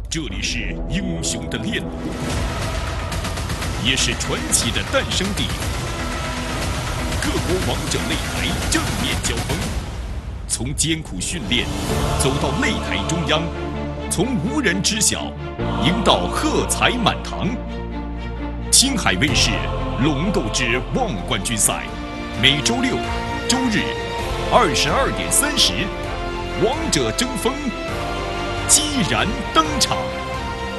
这里是英雄的炼炉，也是传奇的诞生地。各国王者擂台正面交锋，从艰苦训练走到擂台中央，从无人知晓赢到喝彩满堂。青海卫视《龙斗之望冠军赛》，每周六、周日22点30，王者争锋激然登场。